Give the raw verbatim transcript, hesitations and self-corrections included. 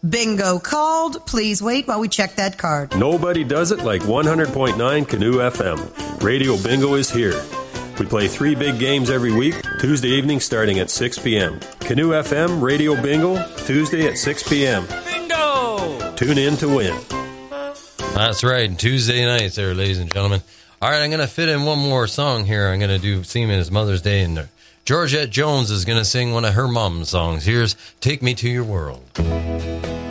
Bingo called. Please wait while we check that card. Nobody does it like one hundred point nine Canoe F M. Radio Bingo is here. We play three big games every week, Tuesday evening starting at six p.m. Canoe F M Radio Bingo, Tuesday at six p.m. Bingo! Tune in to win. That's right, Tuesday nights there, ladies and gentlemen. All right, I'm going to fit in one more song here. I'm going to do Seaman It's Mother's Day, and Georgette Jones is going to sing one of her mom's songs. Here's Take Me to Your World.